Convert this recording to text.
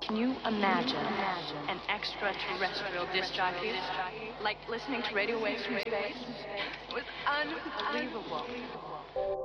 Can you imagine an extraterrestrial disc jockey? Like listening to radio waves from space? It was unbelievable.